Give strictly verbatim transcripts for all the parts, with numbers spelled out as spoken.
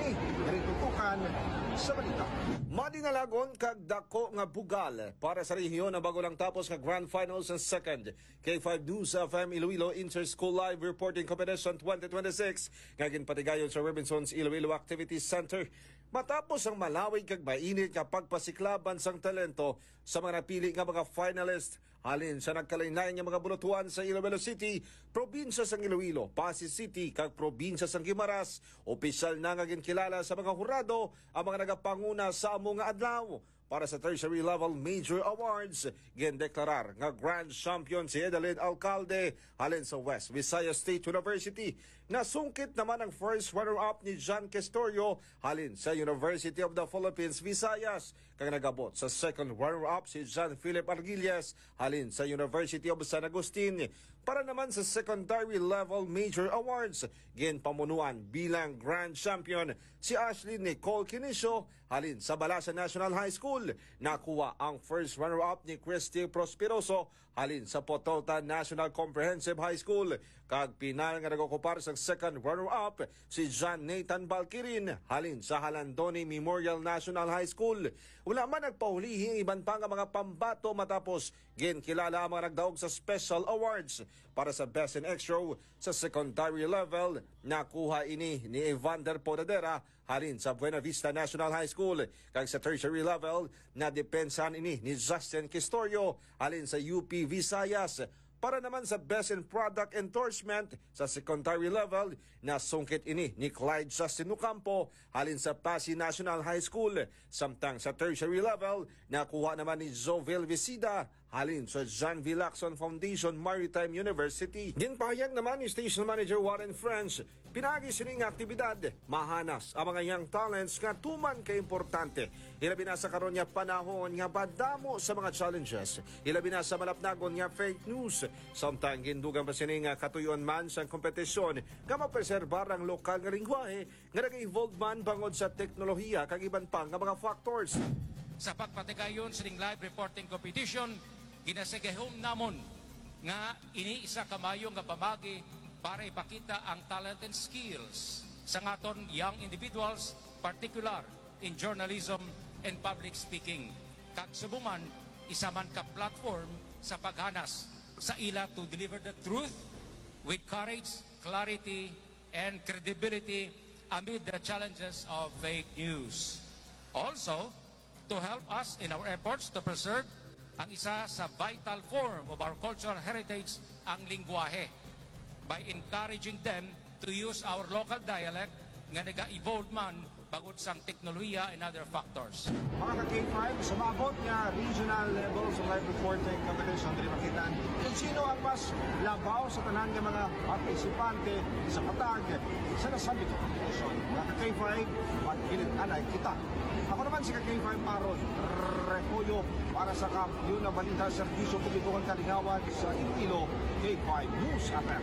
kini naritutukan sa balita. Madinalagon kag dako nga bugal para sa rehiyon na bago lang tapos nga Grand Finals and second K five News F M Iloilo Inter-School Live Reporting Competition twenty twenty-six nga ginpatigayon sa Robinson's Iloilo Activity Center. Matapos ang malawig kag mainit nga pagpasiklaban sang talento sa mga napili nga mga finalist halin sa nagkalain-lain nga mga bulutuan sa Iloilo City, probinsya sang Iloilo, Pasig City kag probinsya sang Guimaras, opisyal na nga ginkilala sa mga hurado ang mga nagapanguna sa among nga adlaw. Para sa tertiary level major awards, gindeklarar nga grand champion si Edelyn Alcalde halin sa West Visayas State University. Nasungkit naman ang first runner-up ni John Castorio halin sa University of the Philippines, Visayas. Kag nagabot sa second runner-up si John Philip Arguillas halin sa University of San Agustin. Para naman sa secondary level major awards, ginpamunuan bilang grand champion si Ashley Nicole Kinisio halin sa Balasa National High School. Nakuha ang first runner-up ni Christy Prosperoso halin sa Potota National Comprehensive High School. Kag pinal nga nag-okupar sa second runner-up si John Nathan Balkirin halin sa Halandoni Memorial National High School. Wala man nagpahulihi ang iban pa nga mga pambato matapos ginkilala ang mga nagdaog sa special awards. Para sa Best in Extra sa secondary level, nakuha ini ni Evander Podadera halin sa Buena Vista National High School. Kag sa tertiary level, na depensahan ini ni Justin Castorio halin sa U P Visayas. Para naman sa Best in Product Endorsement sa secondary level, nasungkit ini ni Clyde Justin Ocampo halin sa Pasig National High School. Samtang sa tertiary level, nakuha naman ni Jovel Visida halin sa John V. Lacson Foundation Maritime University. Ginpahayag naman ni Station Manager Warren French, pinagi sining aktibidad, mahanas ang mga young talents nga tuman kay importante. Ilabi na sa karon nga panahon nga badamo sa mga challenges. Ilabi na sa malapnagon nga fake news. Samtang gindugang pa sining katuyon man sa kompetisyon nga mapreserbar ang lokal nga lingwahe nga nag-evolve man bangod sa teknolohiya kag iban pa nga mga factors. Sa pagpatigayon sining live reporting competition, ginasagahom namon nga iniisa kamayo nga pamagi para ipakita ang talent and skills sa ngaton young individuals, particular in journalism and public speaking. Kag subuman, isa man ka platform sa paghanas sa ila to deliver the truth with courage, clarity, and credibility amid the challenges of fake news. Also, to help us in our efforts to preserve ang isa sa vital form of our cultural heritage, ang lingwahe, by encouraging them to use our local dialect nga nag-evolve man bangod sang teknolohiya and other factors. Mga ka-K five, sumabot nga regional level sa live reporting competition. Dili makitaan kung sino ang mas labaw sa tanan nga mga partisipante sa patag sa nasabit sa competition. Mga ka-K five, magkilit anay kita. Ako naman si ka-K five Maron Repolyo para sa Kampiyon na Balita Servisyo Publikong Kalingawan sa Iloilo K five News F M.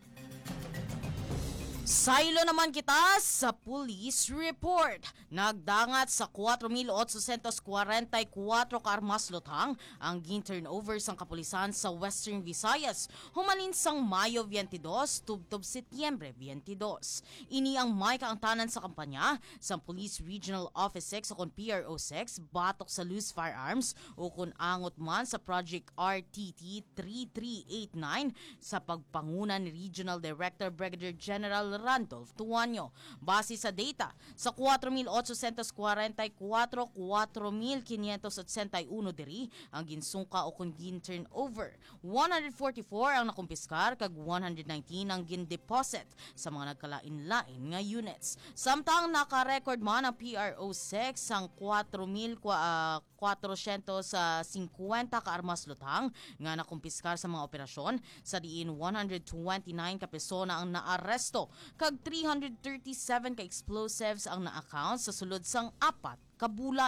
Saylo naman kita sa police report. Nagdangat sa four thousand eight hundred forty-four ka armas lutang ang gin-turnover sang kapulisan sa Western Visayas humalin sang Mayo twenty-two tubtob Setyembre twenty-two. Ini ang may kaangtanan sa kampanya sang Police Regional Office six o kon P R O six batok sa loose firearms o kon angot man sa Project R T T thirty-three eighty-nine sa pagpanguna ni Regional Director Brigadier General Randolph Tuanyo. Base sa data, sa four thousand eight hundred forty-four, four thousand five hundred eighty-one diri ang ginsungka o kung gin-turnover. one hundred forty-four ang nakumpiskar kag one hundred nineteen ang gin-deposit sa mga nagkalain-lain nga units. Samtang naka-record man ang P R O six ang four thousand four hundred fifty ka armas lutang nga nakumpiskar sa mga operasyon, sa diin one hundred twenty-nine ka persona ang naaresto kag three hundred thirty-seven ka explosives ang na-account sa sulod sang apat ka bulan.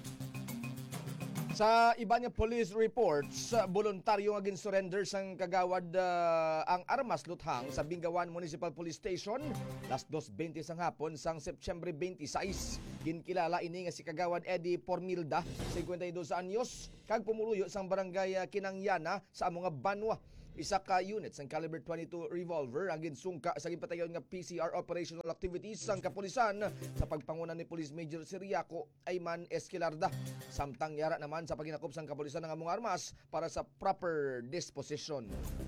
Sa iba niya police reports, voluntaryo nga gin-surrender sang kagawad uh, ang armas luthang sa Bingawan Municipal Police Station las two twenty sang hapon sang September twenty-six. Ginkilala ini nga si kagawad Eddie Formilda, fifty-two anyos, kag pumuluyo sang barangay Kinangyana sa amo nga Banwa. isa ka units ang caliber twenty-two revolver ang ginsungka sa gipatayon nga P C R operational activities sang kapulisan sa pagpanguna ni Police Major Siriaco Ayman Esquilarda. Samtang yara naman sa paginakop sang kapulisan ng among armas para sa proper disposition.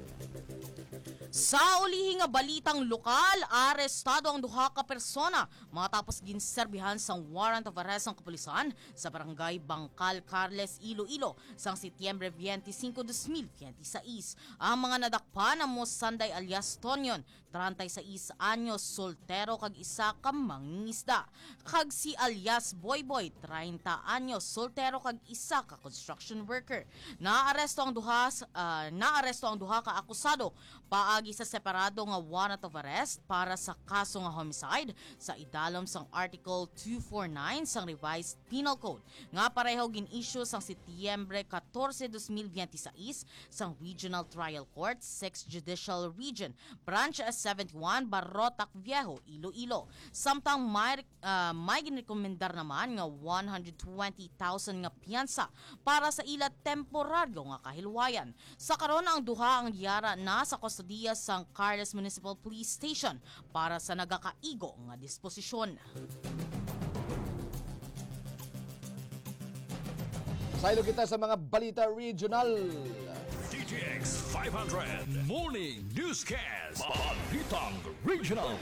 Sa ulihing nga balitang lokal, arestado ang duha ka persona matapos ginserbihan sang warrant of arrest ang kapulisan sa barangay Bangkal, Carles, Iloilo sang Setyembre twenty-five, twenty twenty-six. Ang mga nadakpan ang Mosanday alias Tonyon, thirty-six anyos, soltero kag isa ka mangingisda. Kag si alias Boyboy, thirty anyos, soltero kag isa ka construction worker. Naaresto ang duha uh, naaresto ang duha ka akusado paagi sa separado nga warrant of arrest para sa kaso nga homicide sa idalom sang Article two forty-nine sang Revised Penal Code nga pareho gin-issue sang Setyembre fourteen, twenty twenty-six sang Regional Trial Court, sixth Judicial Region, Branch seventy-one, Barrotac Viejo, Iloilo. Samtang may, uh, may ginrekomendar naman nga one hundred twenty thousand nga piyansa para sa ila temporaryo nga kahilwayan. Sa karon ang duha ang yara na sa kustodiya sang Carles Municipal Police Station para sa nagakaigo nga disposisyon. Saylo kita sa mga balita regional. D T X five hundred Morning Newscast. Balitang Regional.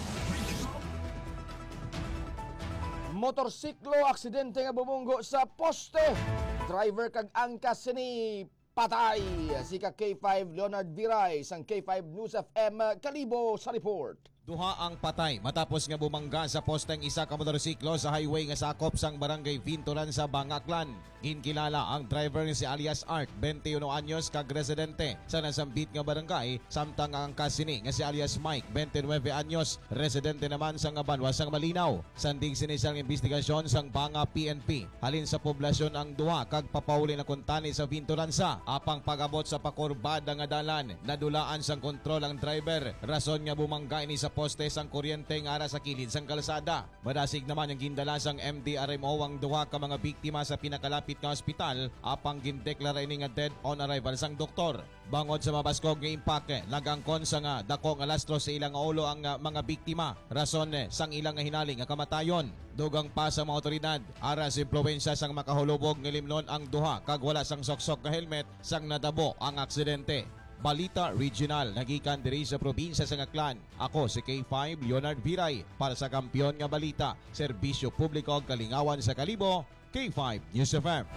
Motorsiklo aksidente nga bumunggo sa poste. Driver kag angkas sini patay. Si ka K five Leonard Viray sang K five News F M Kalibo sa report. Duha ang patay matapos nga bumangga sa posteng isa ka motorsiklo sa highway nga sakop sang barangay Vinturan sa Bangaklan. Ginkilala ang driver ni si alias Art, twenty-one anyos, kag residente sa nasambit nga barangay, samtang ang kasini nga si alias Mike, twenty-nine anyos, residente naman sa Banwa sang Malinaw. Sanding sinisang investigasyon sang Banga P N P. Halin sa poblasyon ang duha kag papauli na kuntani sa Vinturan sa apang pagabot sa pakurbada nga dalan. Nadulaan sang kontrol ang driver. Rason nga bumangga ini sa poste sang kuryente nga ara sa kilid sang kalsada. Madasig naman ang gindala sang M D R M O ang duha ka mga biktima sa pinakalapit nga ospital apang gindeklara ini nga dead on arrival sang doktor. Bangod sa mabaskog nga impake, lagangkon sa nga dako nga lastro sa ilang ulo ang uh, mga biktima. Rason eh, sang ilang nga hinaling nga kamatayon. Dugang pa sa mga otoridad, ara sa impluwensya sang makahulubog nga limnon ang duha kag wala sang soksok nga helmet sang nadabo ang aksidente. Balita Regional, nagikan diri sa probinsya sa Ngaklan. Ako si K five Leonard Viray para sa Kampiyon nga Balita, Serbisyo Publiko ug Kalingawan sa Kalibo, K five News F M.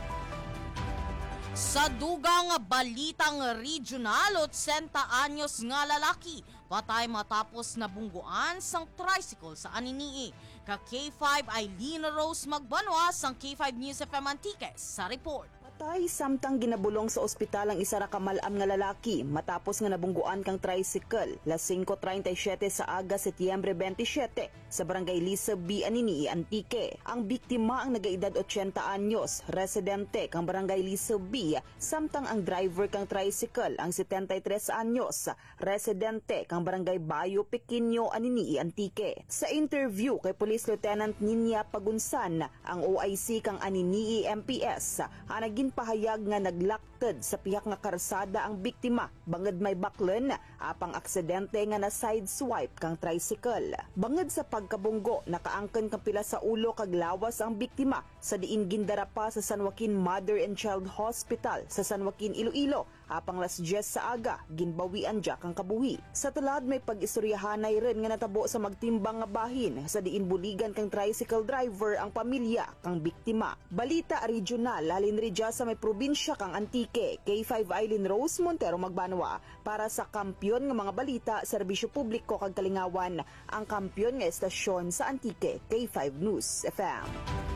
Sa dugang balitang regional, eighty anyos nga lalaki patay matapos nabungguan sang tricycle sa Aninii. Ka K five Eileen Rose Magbanwa sang K five News F M Antique sa report. Patay samtang ginabulong sa ospital ang isa ra ka malam nga lalaki matapos nga nabungguan kang tricycle las five thirty-seven sa aga Setyembre twenty-seven sa barangay Lisa B, Aninii, Antique. Ang biktima ang nagaedad eighty anyos, residente kang barangay Lisa B, samtang ang driver kang tricycle ang seventy-three anyos, residente kang barangay Bayo Pequeño, Aninii, Antique. Sa interview kay Police Lieutenant Ninya Pagunsan, ang O I C kang Aninii M P S, hanagin pahayag nga naglaktad sa pihak nga karsada ang biktima bangod may baklen apang aksidente nga na sideswipe kang tricycle. Bangod sa pagkabunggo, nakaangken kang pila sa ulo kag lawas ang biktima sa diin gindara pa sa San Joaquin Mother and Child Hospital sa San Joaquin, Iloilo. Apang las diyes sa aga, ginbawian dya kang kabuhi. Sa tulad may pag-istoryahanay rin nga natabo sa magtimbang nga bahin sa diin buligan kang tricycle driver ang pamilya kang biktima. Balita regional, halin ri dya sa may probinsya kang Antique, K five Eileen Rose Montero Magbanwa para sa Kampiyon nga mga balita, serbisyo publiko kag Kalingawan, ang Kampiyon nga estasyon sa Antique, K five News F M.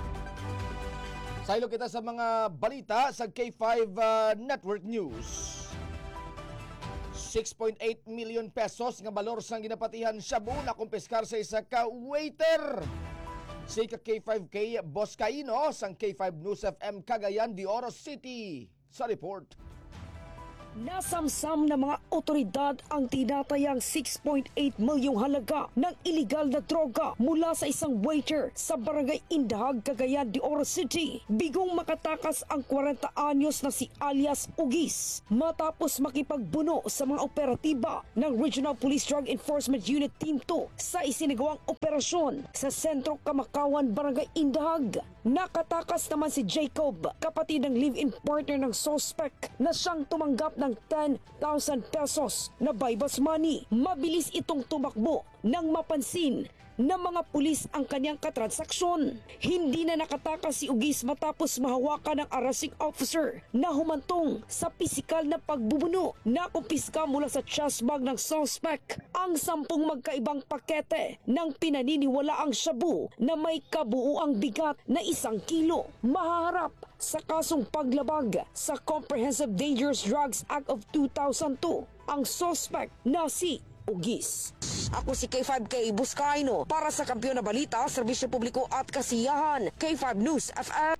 Saylo kita sa mga balita sa K five uh, Network News. six point eight million pesos nga balor sang ginapatihan Shabu na kumpiskar sa isa ka waiter. Si ka K five K Boss Kaino sang K five News F M Cagayan de Oro City sa report. Nasamsam ng mga otoridad ang tinatayang six point eight milyong halaga ng iligal na droga mula sa isang waiter sa Barangay Indahag, Cagayan de Oro City. Bigong makatakas ang forty anyos na si alias Ugis matapos makipagbuno sa mga operatiba ng Regional Police Drug Enforcement Unit Team two sa isinagawang operasyon sa Sentro Kamakawan, Barangay Indahag. Nakatakas naman si Jacob, kapatid ng live-in partner ng suspect, na siyang tumanggap ng ten thousand pesos na buy-bus money. Mabilis itong tumakbo nang mapansin ng mga pulis ang kanyang katransaksyon. Hindi na nakatakas si Ugis matapos mahawakan ng arresting officer na humantong sa pisikal na pagbubuno. Nakumpiska mula sa chest bag ng suspect ang sampung magkaibang pakete ng pinaniniwalaang shabu na may kabuuang bigat na isang kilo. Mahaharap sa kasong paglabag sa Comprehensive Dangerous Drugs Act of two thousand two ang suspect na si Ugis. Ako si K five K Buscaino para sa Kampiyon na Balita, Serbisyo Publiko at Kasiyahan, K five News F M.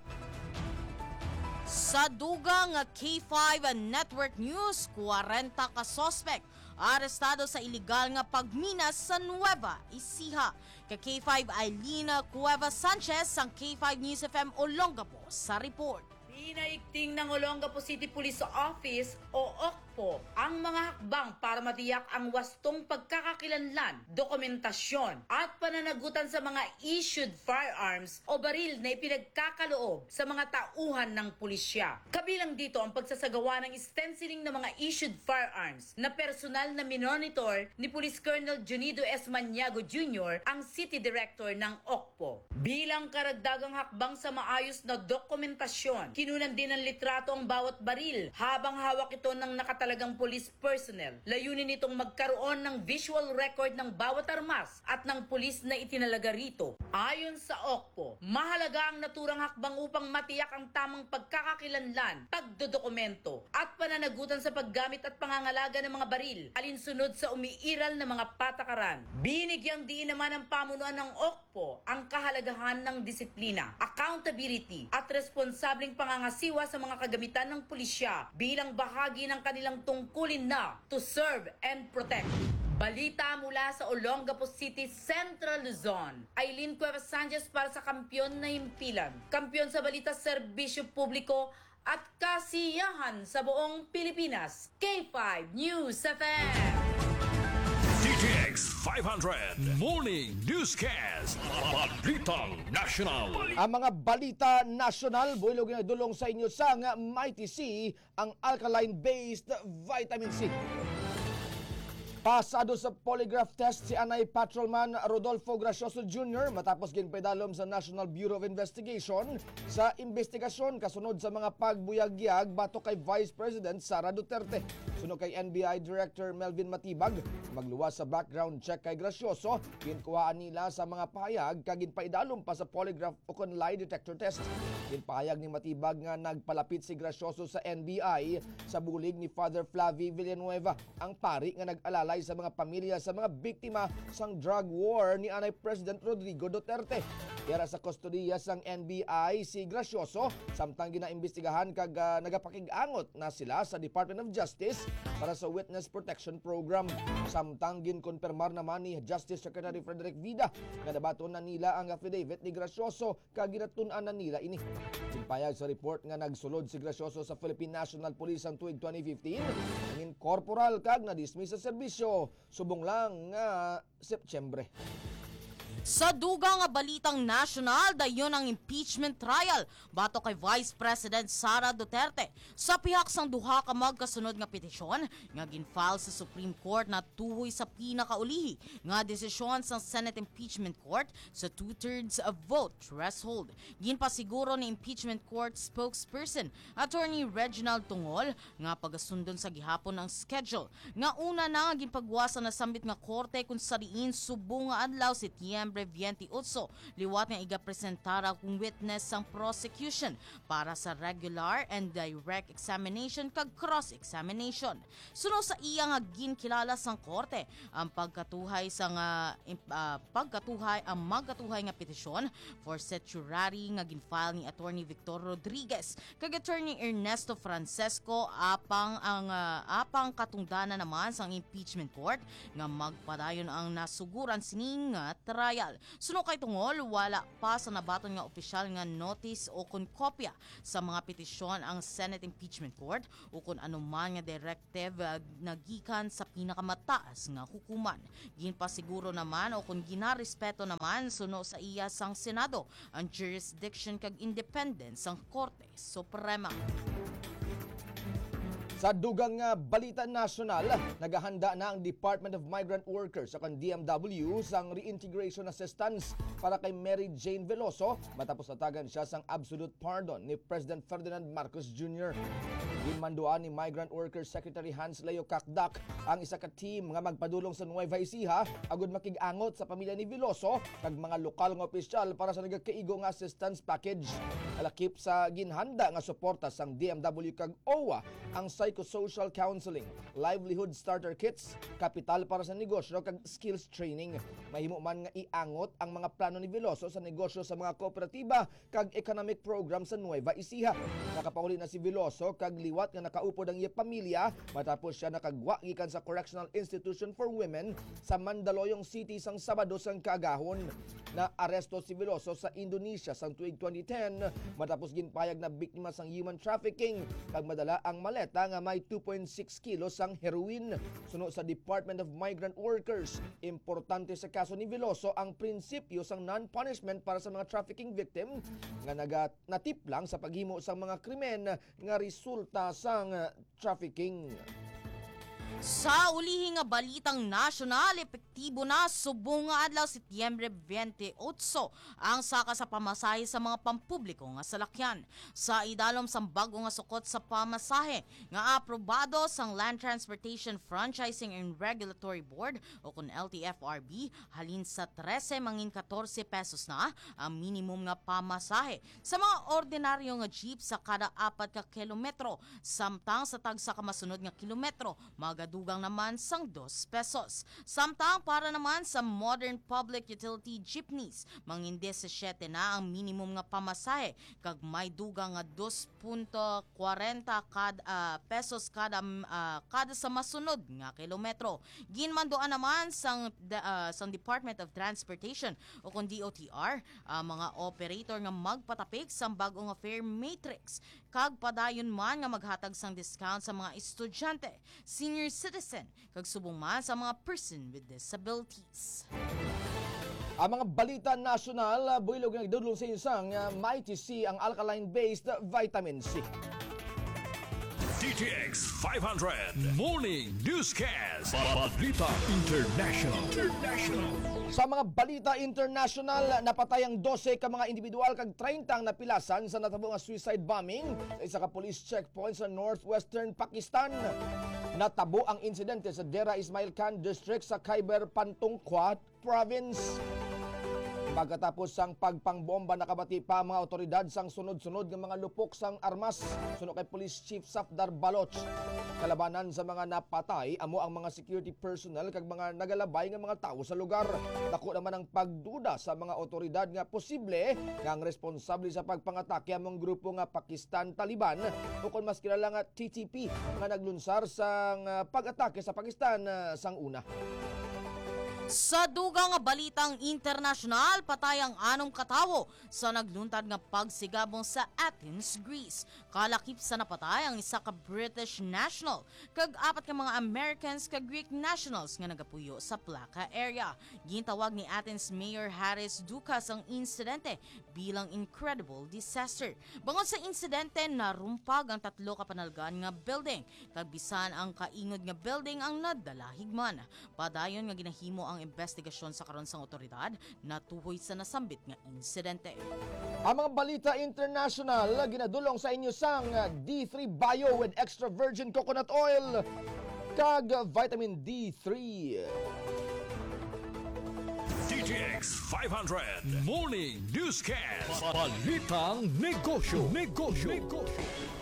Sa dugang K five Network News, forty ka suspect arestado sa iligal nga pagminas sa Nueva Ecija. Ka K five Eileen Cueva Sanchez ang K five News F M Olongapo sa report. Pinaigting ng Olongapo City Police Office o O C P O ang mga hakbang para matiyak ang wastong pagkakakilanlan, dokumentasyon at pananagutan sa mga issued firearms o baril na ipinagkakaloob sa mga tauhan ng pulisya. Kabilang dito ang pagsasagawa ng stenciling ng mga issued firearms na personal na minonitor ni Police Colonel Junido S. Maniago Junior, ang City Director ng O C P O. Bilang karagdagang hakbang sa maayos na dokumentasyon, kinunan din ng litrato ang bawat baril habang hawak ito ng nakatalagang police personnel. Layunin nitong magkaroon ng visual record ng bawat armas at ng pulis na itinalaga rito. Ayon sa O C P O, mahalaga ang naturang hakbang upang matiyak ang tamang pagkakakilanlan, pagdodokumento at pananagutan sa paggamit at pangangalaga ng mga baril alinsunod sa umiiral na mga patakaran. Binigyang diin naman ng pamunuan ng O C P O ang kahalagahan ng disiplina, accountability at responsableng pangangasiwa sa mga kagamitan ng pulisya bilang bahagi ng kanilang tungkulin na to serve and protect. Balita mula sa Olongapo City, Central Luzon. Eileen Cueva Sanchez para sa Kampiyon na Himpilan. Kampiyon sa balita, serbisyo publiko at kasiyahan sa buong Pilipinas. K five News F M. D J X five hundred Morning Newscast. Balitang National. Ang mga balita national, buhilog na dulong sa inyo sa nga Mighty C, ang alkaline-based vitamin C. Pasado sa polygraph test si Anay Patrolman Rodolfo Gracioso Junior matapos ginpaidalom sa National Bureau of Investigation sa investigasyon kasunod sa mga pagbuyagyag batok kay Vice President Sara Duterte. Sunod kay N B I Director Melvin Matibag, magluwas sa background check kay Gracioso, ginkuhaan nila sa mga pahayag kag ginpaidalom pa sa polygraph o kon lie detector test. Ginpahayag ni Matibag nga nagpalapit si Gracioso sa N B I sa bulig ni Father Flavie Villanueva, ang pari nga nag-alala sa mga pamilya sa mga biktima sang drug war ni Anay President Rodrigo Duterte. Kaya sa kustodiya sang N B I si Gracioso, samtang ginaimbestigahan kag uh, nagapakig-angot na sila sa Department of Justice para sa Witness Protection Program. Samtang ginkonfirmar naman ni Justice Secretary Frederick Vida na nabaton na nila ang affidavit ni Gracioso kag ginatun-an na nila ini. Sinpayag sa report nga nagsulod si Gracioso sa Philippine National Police ang tuig twenty fifteen, ang corporal kag na-dismiss sa serbisyo. Subong lang nga Setyembre. Sa dugang nga balitang national, dayon ang impeachment trial bato kay Vice President Sara Duterte sa pihak sang duha ka magkasunod nga petisyon nga ginfile sa Supreme Court na tuhoy sa pinakaulihi nga desisyon sang Senate Impeachment Court sa two-thirds of vote threshold. Ginpasiguro ni Impeachment Court spokesperson Attorney Reginald Tungol nga pagasundon sa gihapon ang schedule nga una na ginpagwasa na sambit nga korte kung sa diin subong nga adlaw si T M Setyembre twenty-eight, liwat nga igapresentara kung witness sang prosecution para sa regular and direct examination kag cross-examination. Suno sa iya nga ginkilala sang korte ang pagkatuhay sa nga uh, pagkatuhay ang magkatuhay nga petisyon for certiorari nga ginfile ni Attorney Victor Rodriguez kag Attorney Ernesto Francesco apang ang uh, apang katungdanan naman sang impeachment court nga magpadayon ang nasuguran sining nga trial. Suno kay tungol wala pa sa nabaton nga opisyal nga notice o kun kopya sa mga petisyon ang Senate Impeachment Court o kun anuman nga directive uh, nagikan sa pinakamataas nga hukuman. Ginpasiguro naman o kung ginarespeto naman suno sa iya sang Senado ang jurisdiction kag independence sang Korte Suprema. Sa dugang nga balita nasyonal, naghahanda na ang Department of Migrant Workers sa D M W sang reintegration assistance para kay Mary Jane Veloso matapos natagan siya sang absolute pardon ni President Ferdinand Marcos Junior Ginmanduan ni Migrant Workers Secretary Hans Leo Kakdak ang isa ka team nga magpadulong sa Nueva Ecija agud makig-angot sa pamilya ni Veloso kag mga lokal nga opisyal para sa nagakaigo nga assistance package. Alakip sa ginhanda nga suporta sang D M W kag O W A ang psychosocial counseling, livelihood starter kits, kapital para sa negosyo kag skills training. Mahimo man nga iangot ang mga plano ni Veloso sa negosyo sa mga kooperatiba kag economic program sa Nueva Ecija. Nakapauli na si Veloso kag liwat nga nakaupod ang iya pamilya matapos siya nakagwa gikan sa Correctional Institution for Women sa Mandaluyong City sang Sabado sang kaagahon. Na aresto si Veloso sa Indonesia sang tuig twenty ten matapos ginpayag na biktima sang human trafficking kag madala ang maleta nga may two point six kilos sang heroin. Suno sa Department of Migrant Workers, importante sa kaso ni Veloso ang prinsipyo sang non-punishment para sa mga trafficking victim nga naga natiplang sa paghimo sang mga krimen nga resulta sang trafficking. Sa ulihi nga balitang nasyonal, epektibo na subong nga adlaw Setyembre twenty-eight ang saka sa pamasahe sa mga pampubliko nga salakyan. Sa idalom sang bago nga sukot sa pamasahe nga aprobado sang Land Transportation Franchising and Regulatory Board o kun L T F R B, halin sa thirteen mangin fourteen pesos na ang minimum nga pamasahe sa mga ordinaryo nga jeep sa kada apat ka kilometro, samtang sa tagsa ka masunod nga kilometro magadugang naman sang two pesos. Samtang para naman sa modern public utility jeepneys, mangin seventeen na ang minimum nga pamasahe kag may dugang nga two point forty kad uh, pesos kada uh, kada sa masunod nga kilometro. Ginmanduan naman sang uh, sang Department of Transportation o kun D O T R ang uh, mga operator nga magpatapik sang bag-o nga fare matrix kag padayon man nga maghatag sang discount sa mga estudyante, senior citizen kag subong man sa mga person with disabilities. Ang mga balita nasyonal, builog nga nagdudulong sa isang uh, Mighty C ang alkaline-based vitamin C. D T X five hundred Morning Newscast. Balita International. International. Sa mga balita international, napatay ang twelve ka mga individual kag thirty ang napilasan sa natabo nga suicide bombing sa isa ka police checkpoint sa northwestern Pakistan. Natabo ang insidente sa Dera Ismail Khan District sa Khyber Pakhtunkhwa Province. Pagkatapos sang pagpangbomba nakabati pa mga otoridad sang sunod-sunod ng mga lupok sang armas suno kay Police Chief Safdar Baloch. Kalabanan sa mga napatay amo ang mga security personnel kag mga nagalabay nga mga tawo sa lugar. Dako naman ang pagduda sa mga otoridad nga posible nga ang responsable sa pagpangatake among grupo nga Pakistan Taliban o kon mas kilala nga T T P nga naglunsar sang uh, pag-atake sa Pakistan uh, sang una. Sa dugang nga balitang internasyonal, patay ang anong katawo sa nagluntad nga pagsigabong sa Athens, Greece. Kalakip sa napatay ang isa ka British national, kag apat ka mga Americans kag Greek nationals nga nagapuyo sa Plaka area. Gintawag ni Athens Mayor Haris Doukas ang insidente bilang incredible disaster. Bangod sa insidente, narumpag ang tatlo ka panalgan nga building, kag bisan ang kaingod nga building ang nadalahigman. Padayon nga ginahimo ang investigasyon sa karon sang otoridad na tuhoy sa nasambit nga insidente. Ang mga balita international ginadulong sa inyo sang D three Bio with extra virgin coconut oil kag vitamin D three. D T X X five hundred Morning Newscast. Balitang Negosyo. Negosyo. Negosyo.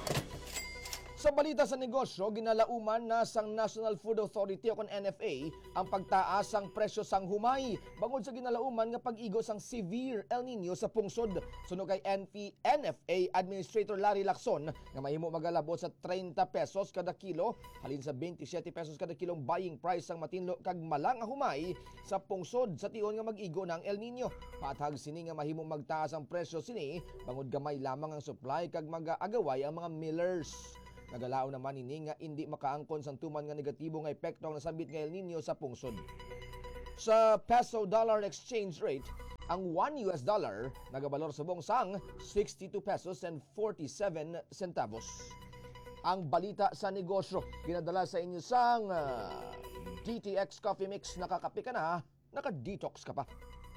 Sa balita sa negosyo, ginalauman na sang National Food Authority o kon N F A ang pagtaas sang presyo sang humay bangod sa ginalauman nga pag-igo sang severe El Nino sa pungsod. Suno kay N F A Administrator Larry Lacson nga mahimo magalabot sa thirty pesos kada kilo halin sa twenty-seven pesos kada kilong buying price sang matinlo kag malang nga humay sa pungsod sa tion nga mag-igo ng El Nino. Patag sini nga mahimo magtaas ang presyo sini bangod gamay lamang ang supply kag mag-aagaway ang mga millers. Nagalao naman ini nga hindi makaangkon sang tuman nga negatibo nga epekto ang nasabit nga El Nino sa pungsod. Sa peso-dollar exchange rate, ang one U S dollar nagabalor subong sang sixty-two pesos and forty-seven centavos. Ang balita sa negosyo ginadala sa inyo sang uh, D T X Coffee Mix. Nakakape ka na, naka-detox ka pa.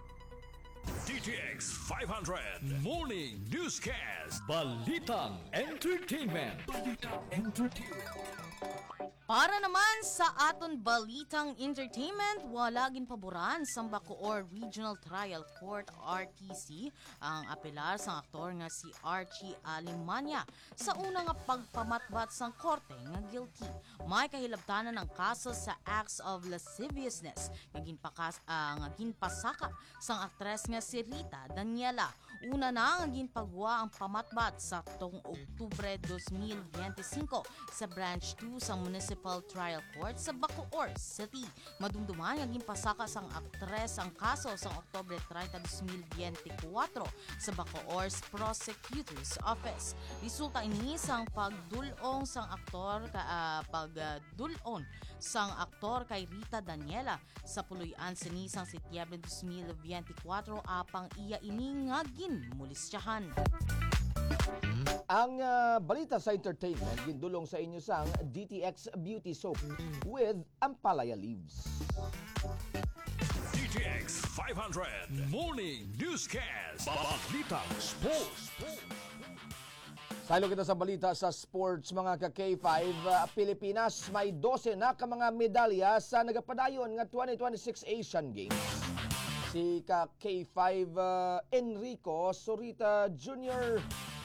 D T X five hundred Morning Newscast. Balitang Entertainment. Balitang Entertainment. Para naman sa aton balitang entertainment, wala gin paboran sa Bacoor Regional Trial Court R T C ang apelar sa aktor nga si Archie Alimanya sa unang nga pagpamatbat sang korte nga guilty. May kahilabtanan ng kaso sa acts of lasciviousness nga ginpakas uh, nga ginpasaka sang aktres nga si Rita Daniela. Una na nga ginpagwa ang pamatbat sa tong Oktubre twenty twenty-five sa Branch two sa Municipal Trial Court sa Bacoor City. Madumduman nga ginpasaka sang aktres ang kaso sa Oktubre thirty, twenty twenty-four sa Bacoor's Prosecutor's Office. Resulta ini sang pagdulong sang aktor ka uh, pagdulon sang aktor kay Rita Daniela sa puloy-an sini sang Setyembre twenty twenty-four apang iya ini nga ginmulisyahan. Ang uh, balita sa entertainment gindulong sa inyo sang D T X Beauty Soap with Ampalaya Leaves. D T X five hundred Morning Newscast. Balitang Sports. Salo kita sa balita sa sports mga ka-K five. Uh, Pilipinas may twelve na ka mga medalya sa nagapadayon nga twenty twenty-six Asian Games. Si ka-K five uh, Enrico Sorita Junior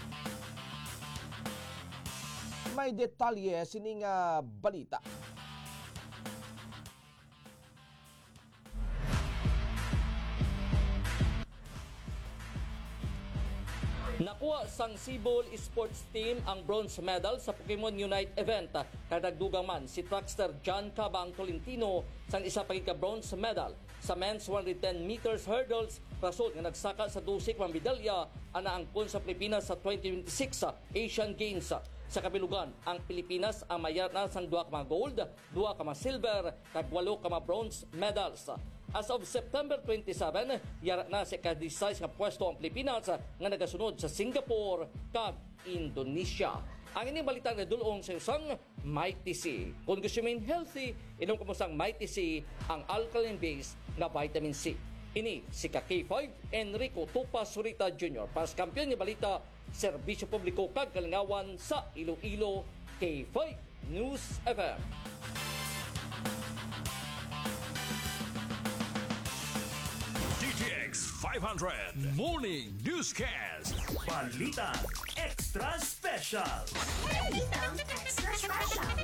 may detalye sining uh, balita. Nakuha sang Cebol Sports Team ang bronze medal sa Pokemon Unite event. Kadagdugang man si Truckster John Cabang Tolentino sang isa pa bronze medal sa men's one hundred ten meters hurdles. Rason nga nagsaka sa dusik pang medalya ana angkon sa Pilipinas sa twenty twenty-six Asian Games. Sa kabilugan, ang Pilipinas ang mayar na sang two ka gold, two ka silver, kag eight ka bronze medals. As of September twenty-seven, yara na sa ika-sixteen nga pwesto ang Pilipinas nga nagasunod sa Singapore kag Indonesia. Ang ining balitang nadulong sa isang Mighty C. Kung gusto mo healthy, inom ko mo sang Mighty C ang alkaline-based na vitamin C. Ini si ka-K five Enrico Tupas Surita Junior para sa kampiyon ni balita, Serbisyo Publiko kag Kalingawan sa Iloilo, K five News F M. D T X five hundred Morning Newscast. Balitang Extra Special. Balitang Extra Special.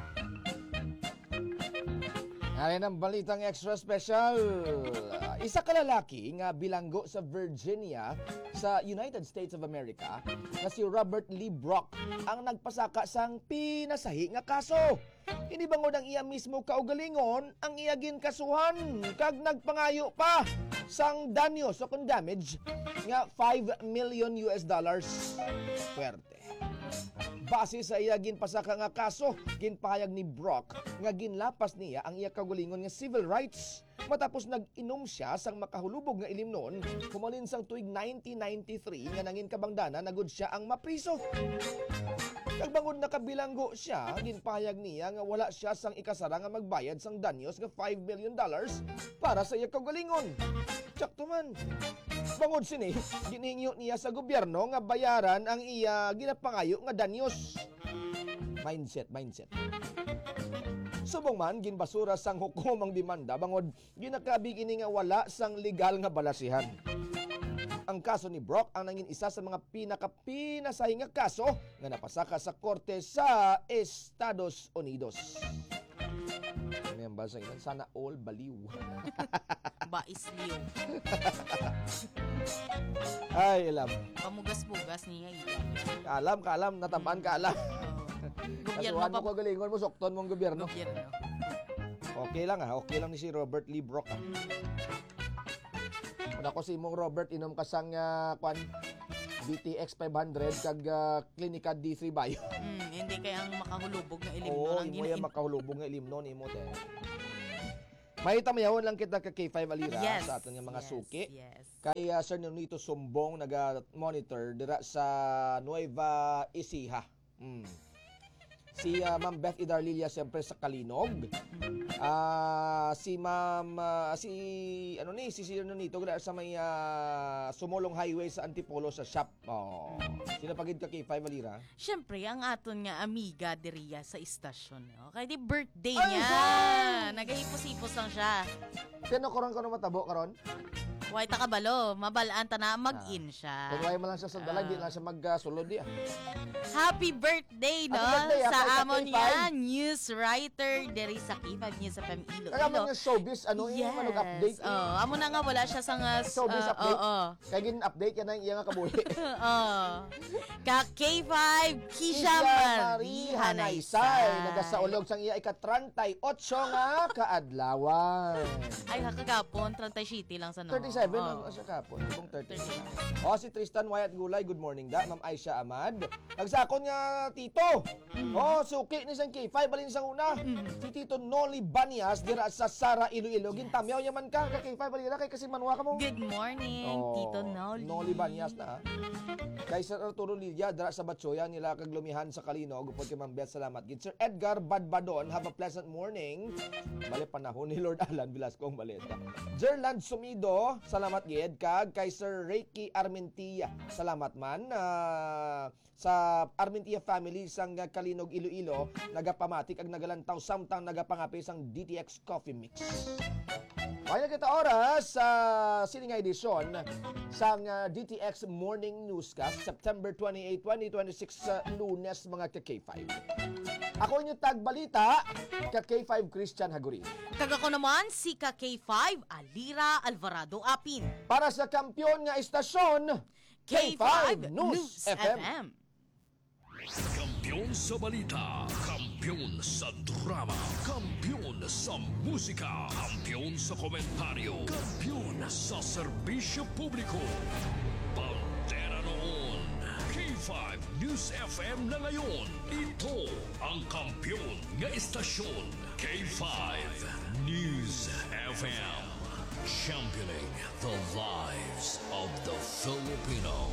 Ngayon ang balitang extra special. Isa ka lalaki nga bilanggo sa Virginia sa United States of America na si Robert Lee Brock ang nagpasaka sang pinasahi nga kaso. Hindi bangod ang iya mismo kaugalingon ang iya ginkasuhan kag nagpangayo pa sang danyo so kung damage nga five million U S dollars. Swerte. Base sa iya ginpasaka nga kaso, ginpahayag ni Brock nga ginlapas niya ang iya kaugalingon nga civil rights matapos nag-inom siya sang makahulubog nga ilim noon humalin sang tuig nineteen ninety-three nga nangin kabangdana nagud siya ang mapriso. Kagbangod nakabilanggo siya, ginpahayag niya nga wala siya sang ikasara nga magbayad sang danyos nga five million dollars para sa iya kaugalingon. Tsakto man. Bangod sini, ginhingyo niya sa gobyerno nga bayaran ang iya ginapangayo nga danyos. Mindset, mindset. Subong man ginbasura sang hukom ang demanda bangod ginakabig ini nga wala sang legal nga balasihan. Ang kaso ni Brock ang nangin isa sa mga pinaka-pinasahing nga kaso nga napasaka sa korte sa Estados Unidos. May ang basa ilan, sana all baliw. Baisliw. Ay, alam. Pamugas-bugas niya. Kaalam, kaalam, natampan kaalam. Gobyerno Kasuhan pa. mo kagalingon mo, sokton mong gobyerno. Gobyerno. Okay lang ha, okay lang ni si Robert Lee Brock ha. Ako si mong Robert inom kasang uh, kwan D T X five hundred kag uh, Clinica D three Bio. Mm, hindi kaya ang makahulubog nga ilimno Oo, ng imo yan makahulubog nga ilimno ni mo te. May tamayawon lang kita ka K five Alira Yes. sa aton nga mga Yes, suki. yes. Kay uh, Sir Nonito Sumbong naga-monitor dira sa Nueva Ecija. Mm. Si uh, Ma'am Beth Idarlilia siyempre sa Kalinog. Ah, si Ma'am ah, si ano ni si Sir Nonito dira sa may ah, Sumulong Highway sa Antipolo sa shop. Oh. Sino pagid ka K five Alira? Siyempre, ang aton nga amiga diriya sa istasyon. No? Kaya di birthday Ay, niya. sir! Nagahipos-hipos lang siya. Kano karon kono matabo karon? Huwag ta kabalo. Mabalaan ta na mag-in siya. Kung wala mo lang siya sa dalag, di lang siya mag-sulod di ah. Happy birthday, no? Happy birthday, sa happy amon birthday, niya, news writer diri sa K five News F M Iloilo. Kaya man yung showbiz, ano yung manog update? Oh, amo na nga wala siya sa nga Showbiz uh, update? Oo. Kaya gin update yan ang iya nga kabuhi. Oo. Ka K five Kisha Marie Hanaysay. Nagasaulog sang iya ika-thirty-eight nga kaadlawan. Ay, kakagapon, thirty-seven lang sa no. thirty-seven Oo. ang sa kapon. Kung thirty-seven. O, si Tristan Wyatt Gulay, good morning da. Ma'am Aisha Ahmad. Nagsakon nga tito. O, suki ni sang K five, balin sang una. Si Tito Noli Banias, dira sa Sara Iloilo. Gintamyaw yaman ka, ka K five, balin kay kasi manwa ka mo. Good morning, Oh, Tito Noli. Noli Banias na. Kay Sir Arturo Lidia, dira sa Batchoya, nila kaglumihan sa Kalinog. Upod kay Ma'am Beth, salamat. Gid Sir Edgar Badbadon, have a pleasant morning. Bali panahon ni Lord Alan Velasco ang balita. Jerland Sumido, salamat gid. Kag kay Sir Reiki Armentia, salamat man. Uh, sa Armentia family sang Kalinog Iloilo, nagapamatik ag nagalantaw samtang nagapangapi sang D T X Coffee Mix. Kaya kita oras sa uh, sining edisyon sang uh, D T X Morning Newscast September twenty-eighth, twenty twenty-six sa uh, Lunes mga ka K five. Ako inyong tagbalita, ka K five Christian Haguri. Taga ko naman si ka K five Alira Alvarado Apin. Para sa kampyon nga istasyon, K five News F M. Kampiyon sa balita, kampiyon sa drama, kampiyon sa musika, kampiyon sa komentaryo, kampiyon sa serbisyo publiko. Pantera noon, K five News F M na ngayon. Ito ang kampiyon nga istasyon, K five News F M. Championing the lives of the Filipino.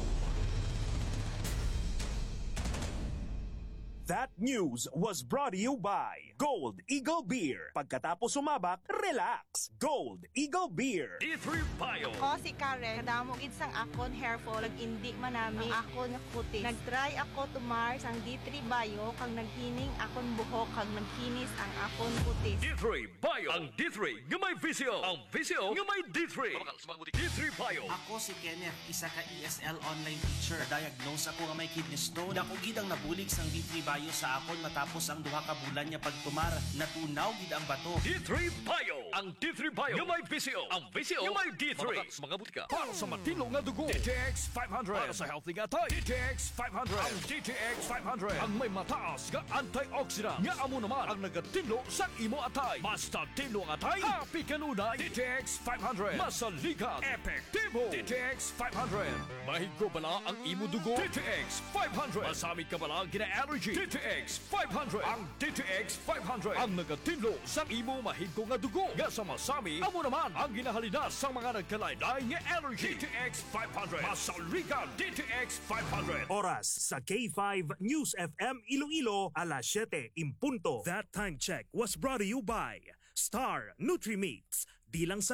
That news was brought to you by Gold Eagle Beer. Pagkatapos sumabak, relax. Gold Eagle Beer. D three Bio. Ako si Karen, kadamo gid sang akon hair fall, ag indi manami ang akon kutis. Nagtry ako tumar sang D three Bio kang naghining akon buhok kag nagkinis ang akon kutis. D three Bio. Ang D three nga may visyo. Ang visyo nga may D three. D three Bio. Ako si Kenneth, isa ka E S L online teacher. Diagnose ako nga may kidney stone. Dako gid ang nabulig sang D three Bio sa akon matapos ang duha ka bulan niya pagtumar. Natunaw gid ang bato. D three Bio. Ang D three Bio nga may visyo. Ang visyo nga may D three. Mga butika. Para sa matino nga dugo. D T X five hundred. Para sa healthy nga tay. D T X five hundred. Ang D T X five hundred. Ang may mataas nga antioxidant. Nga amo naman ang nagatilo sa imo atay. Basta tilo nga atay. Happy kanunay. D T X five hundred. Masaligan. Epektibo. D T X five hundred. Mahigo bala ang imo dugo. D T X five hundred. Masamig ka bala gina-allergy. D T X five hundred. Ang D T X five hundred. Ang nagatilo sa imo mahigo nga dugo. Nga sa masami, amo naman ang ginahalinas sa mga nagkalaylay nga allergy. D T X five hundred. Masaligan. D T X five hundred. Oras sa K five News F M Iloilo, alas siyete impunto. That time check was brought to you by Star Nutri-Meats. Di lang sarap,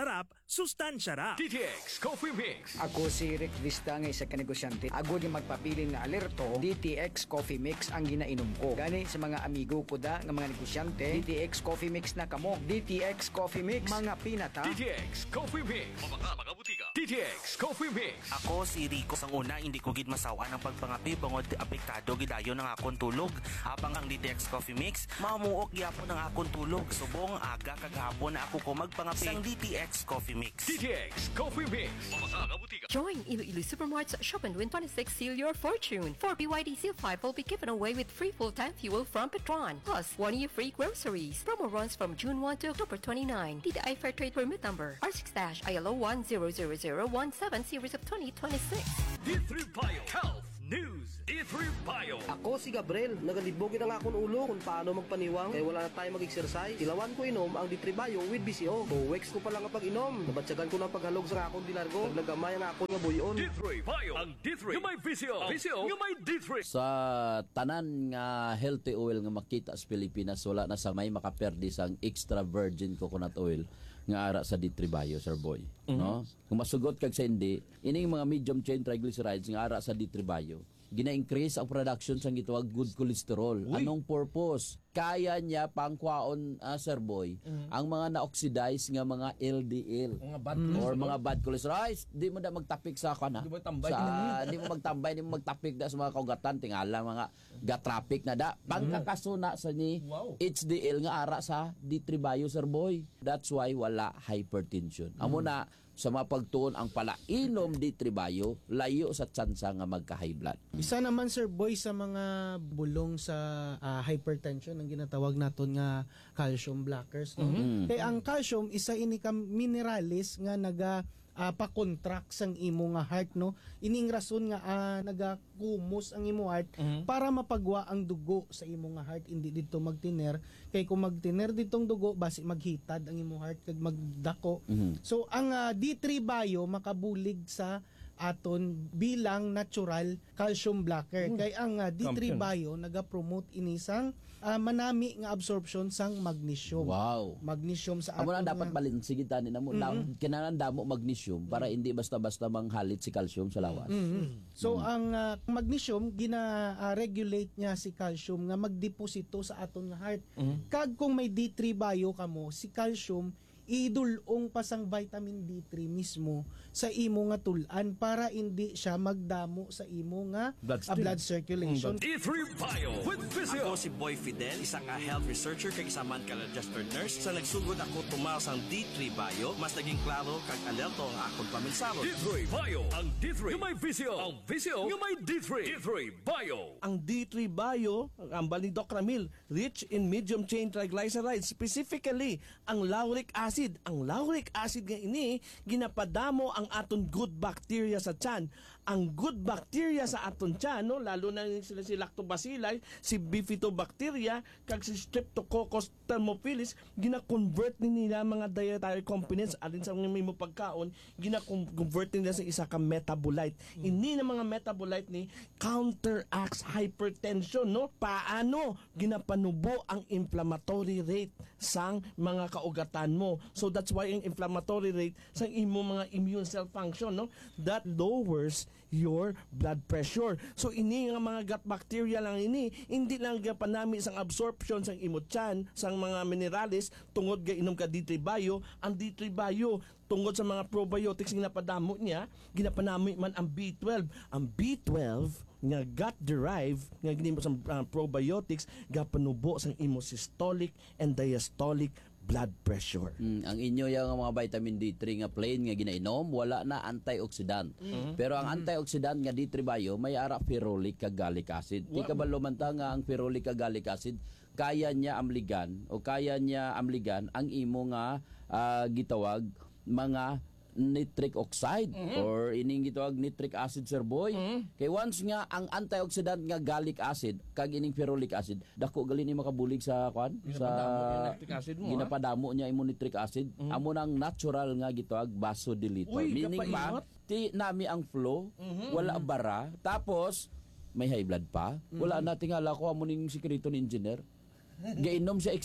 sustansya ra. D T X Coffee Mix. Ako si Rick Vista nga isa ka negosyante. Ako di magpapili nga alerto, D T X Coffee Mix ang ginainom ko. Gani sa mga amigo ko da nga mga negosyante, D T X Coffee Mix na kamo. D T X Coffee Mix, mga pinata. D T X Coffee Mix. Mga mga butika. D T X Coffee Mix. Ako si Rico. Sang una, hindi ko gid masawa ng pagpangapi bangod apektado gidayon ng akong tulog. Habang ang D T X Coffee Mix, mamuok gyapon ng akong tulog. Subong aga kagahapon na ako ko magpangapi sang D T X Coffee Mix. D T X Coffee Mix. Mga mga butika. Join Iloilo Supermart's Shop and Win twenty-six Seal Your Fortune. For B Y D Seal five will be given away with free full-time fuel from Petron. Plus, one year free groceries. Promo runs from June first to October twenty-ninth. D T I Fair Trade Permit Number R six I L O one zero zero zero one seven Series of twenty twenty-six. D three Bio Health News. D three Bio. Ako si Gabriel, nagalibogin ang akong ulo kung paano magpaniwang kaya wala na tayo mag-exercise. Tilawan ko inom ang D three Bio with B C O. Two weeks ko pa lang ang pag-inom. Nabatsagan ko ng paghalog sa akong dilargo. Naglagamay ang akong nga buyon. D three Bio. Ang D three. Yung may B C O. B C O. Yung may D three. Sa tanan nga healthy oil nga makita sa Pilipinas, wala na sa may makaperdi sang extra virgin coconut oil nga ara sa D three Bio, Sir Boy. Mm-hmm. No? Kung masugot kag sa hindi, ining mga medium chain triglycerides nga ara sa D three Bio, gina-increase ang production sa gitawag good cholesterol. Uy. Anong purpose? Kaya niya pangkwaon, uh, Sir Boy, mm-hmm. ang mga na-oxidize nga mga L D L mga bad mm-hmm. or mga bad cholesterol. Ay, di mo na magtapik sa kana. Di mo magtambay. Sa, di mo magtambay, di mo magtapik da sa mga kaugatan. Tingala mga ga-traffic na da. Pagkakasuna sa ni wow. H D L nga ara sa D three Bio, Sir Boy. That's why wala hypertension. Mm-hmm. Amo na, sa mapagtuon ang palainom D three Bio, layo sa tsansa nga magka-high blood. Isa naman, Sir Boy, sa mga bulong sa uh, hypertension ang ginatawag naton nga calcium blockers. No? Mm-hmm. Kaya ang calcium, isa ini ka mineralis nga naga uh, pa-contract sang imo nga heart. No? Ining rason nga uh, nagakumos ang imo heart mm-hmm. para mapagwa ang dugo sa imo nga heart. Hindi dito magtiner. Kay kung magtiner ditong dugo, basi maghitad ang imo heart kag magdako. Mm-hmm. So ang uh, D three Bio makabulig sa aton bilang natural calcium blocker. Mm. Kay ang uh, D three Bio naga-promote inisang uh, manami nga absorption sang magnesium. Wow. Magnesium sa aton. Amo na dapat nga... balansin kita ni namo. Mm-hmm. Kinahanglan damo magnesium para hindi basta-basta manghalit si calcium sa lawas. Mm-hmm. So mm-hmm. ang uh, magnesium gina-regulate uh, niya si calcium nga magdeposito sa aton nga heart. Mm-hmm. Kag kung may D three Bio kamo, si calcium idulong pasang vitamin D three mismo sa imo nga tulan para hindi siya magdamo sa imo nga blood, uh, blood circulation. D three Bio with Physio. Ako si Boy Fidel, isa ka health researcher kag isa man ka registered nurse. Sa nagsugod ako tumaw sang D three Bio, mas naging klaro kag alerto ang akong paminsalo. D three Bio. Ang D three yung may Physio. Ang Physio yung may D three. D three Bio. Ang D three Bio, ang bali Doc Ramil, rich in medium chain triglycerides, specifically ang lauric acid. Ang lauric acid nga ini ginapadamo ang aton good bacteria sa tiyan. Ang good bacteria sa aton tiyan, no, lalo na sila si Lactobacilli, si Bifidobacteria, kag si Streptococcus thermophilus, gina-convert ni nila mga dietary components alin sa mga may pagkaon, gina-convert nila sa isa ka metabolite. Mm. Ini na mga metabolite ni counteracts hypertension, no? Paano ginapanubo ang inflammatory rate sang mga kaugatan mo. So that's why ang inflammatory rate sang imo mga immune cell function, no, that lowers your blood pressure. So ini nga mga gut bacteria lang ini, hindi lang gapanami sang absorption sang imo tiyan sang mga minerales tungod ga inom ka D three Bio. Ang D three Bio tungod sa mga probiotics nga napadamo niya, ginapanami man ang B twelve. Ang B twelve nga gut derived nga ginimo sa uh, probiotics gapanubo sang imo systolic and diastolic blood pressure. Mm, ang inyo yung mga vitamin D three nga plain nga ginainom, wala na antioxidant. Mm-hmm. Pero ang antioxidant nga D three Bio may ara ferulic kag gallic acid. Di ka ba lumanta nga ang ferulic kag gallic acid kaya niya amligan o kaya niya amligan ang imo nga uh, gitawag mga nitric oxide mm-hmm. or ining gitawag nitric acid, Sir Boy. Mm-hmm. Kay once nga ang antioxidant nga gallic acid kag ining ferulic acid dako gali ni makabulig sa kwan sa acid mo, ginapadamo niya imo nitric acid mm-hmm. amo nang natural nga gitawag vasodilator. Uy, meaning pa ti nami ang flow mm-hmm. wala bara tapos may high blood pa mm-hmm. wala na tingala ko amo ning sikreto ni engineer gainom siya extend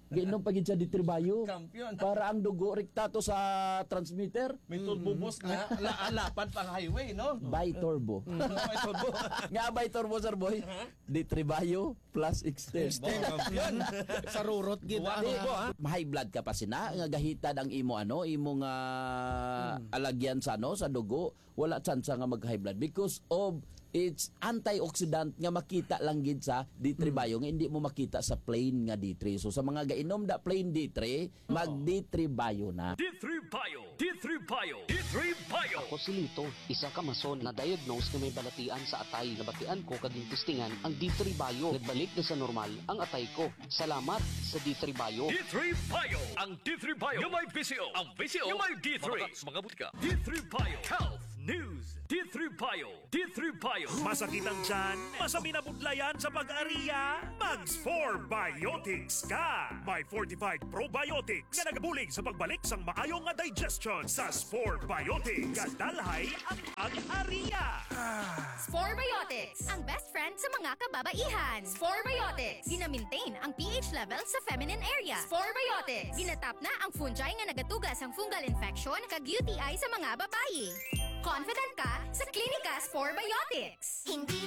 Giinom pagid sa ditribayo. Kampiyon. Para ang dugo rektato sa transmitter. May turbo boost na la- lapad pang highway, no? By turbo. May turbo. Nga by turbo, sir boy. Ditribayo plus extend. Kampiyon. Sa rurot gid ang ha. High blood ka pa sina nga gahitad ang imo ano, imo nga alagyan sa ano sa dugo, wala tsansa nga mag high blood because of it's antioxidant nga makita lang gid sa D three bio nga hindi mo makita sa plain nga D three. So sa mga gainom da plain D three, mag D three bio na. D three Bio, D three Bio, D three Bio. Ako si Lito, isa ka mason na diagnose na may balatian sa atay. Nabatian ko kaging testingan ang D three Bio. Nagbalik na sa normal ang atay ko. Salamat sa D three Bio. D three Bio, ang D three Bio nga may V C O, ang V C O nga may D three. Mga butika. D three Bio, Health News. D three Bio, D three Bio. Masakit ang tiyan? Masami na budlayan sa pag-ariya? Mags four Biotics ka! May fortified probiotics nga nagabulig sa pagbalik sang maayong nga digestion sa four Biotics. Kadalhay ang pag-ariya! Spore Biotics, ang best friend sa mga kababaihan. Spore Biotics, gina-maintain ang pH level sa feminine area. Spore Biotics, ginatap na ang fungi nga nagatugas ang fungal infection kag U T I sa mga babayi. Confident ka sa Klinika Spore Biotics. Hindi